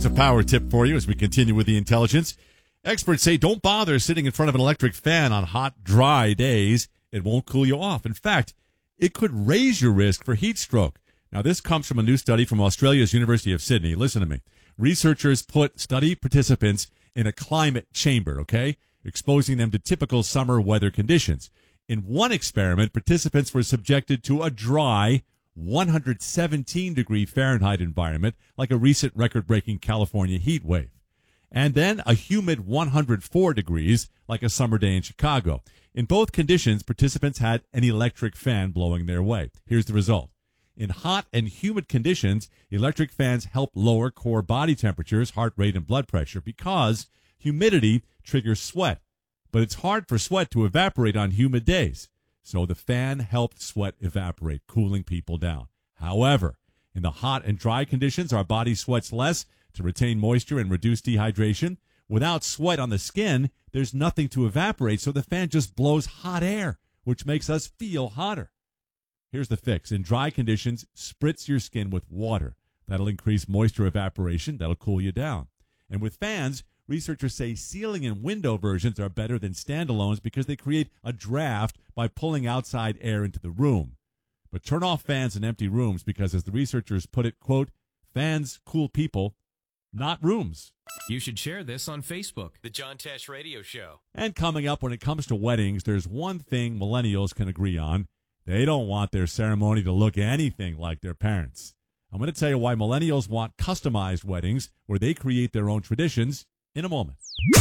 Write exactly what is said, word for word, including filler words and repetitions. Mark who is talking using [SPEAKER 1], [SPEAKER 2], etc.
[SPEAKER 1] It's a power tip for you as we continue with the intelligence. Experts say don't bother sitting in front of an electric fan on hot, dry days. It won't cool you off. In fact, it could raise your risk for heat stroke. Now, this comes from a new study from Australia's University of Sydney. Listen to me. Researchers put study participants in a climate chamber, okay, exposing them to typical summer weather conditions. In one experiment, participants were subjected to a dry, one hundred seventeen degree Fahrenheit environment, like a recent record-breaking California heat wave. And then a humid one hundred four degrees, like a summer day in Chicago. In both conditions, participants had an electric fan blowing their way. Here's the result. In hot and humid conditions, electric fans help lower core body temperatures, heart rate, and blood pressure because humidity triggers sweat. But it's hard for sweat to evaporate on humid days. So the fan helped sweat evaporate, cooling people down. However, in the hot and dry conditions, our body sweats less to retain moisture and reduce dehydration. Without sweat on the skin, there's nothing to evaporate, so the fan just blows hot air, which makes us feel hotter. Here's the fix. In dry conditions, spritz your skin with water. That'll increase moisture evaporation. That'll cool you down. And with fans, researchers say ceiling and window versions are better than standalones because they create a draft by pulling outside air into the room. But turn off fans in empty rooms because, as the researchers put it, quote, fans cool people, not rooms.
[SPEAKER 2] You should share this on Facebook.
[SPEAKER 3] The John Tesh Radio Show.
[SPEAKER 1] And coming up, when it comes to weddings, there's one thing millennials can agree on. They don't want their ceremony to look anything like their parents. I'm going to tell you why millennials want customized weddings where they create their own traditions in a moment.